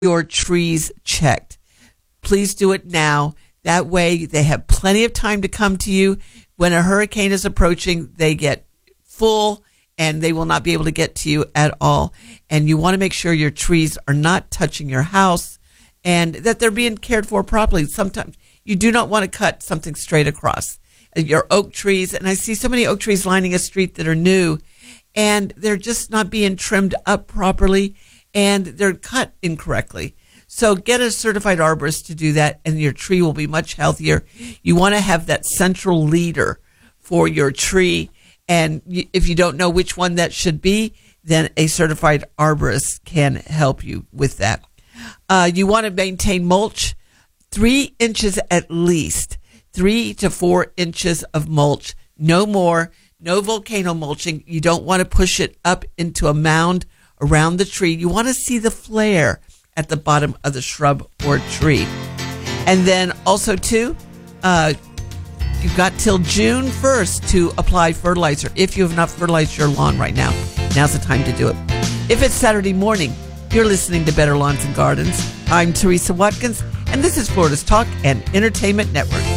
your trees checked. Please do it now. That way they have plenty of time to come to you. When a hurricane is approaching, they get full and they will not be able to get to you at all. And you want to make sure your trees are not touching your house and that they're being cared for properly. Sometimes you do not want to cut something straight across. Your oak trees, and I see so many oak trees lining a street that are new, and they're just not being trimmed up properly, and they're cut incorrectly. So get a certified arborist to do that, and your tree will be much healthier. You want to have that central leader for your tree, and if you don't know which one that should be, then a certified arborist can help you with that. You want to maintain mulch 3 inches at least, 3 to 4 inches of mulch, no more. No volcano mulching. You don't want to push it up into a mound around the tree. You want to see the flare at the bottom of the shrub or tree. And then also, too, you've got till June 1st to apply fertilizer. If you have not fertilized your lawn right now, now's the time to do it. If it's Saturday morning, you're listening to Better Lawns and Gardens. I'm Teresa Watkins, and this is Florida's Talk and Entertainment Network.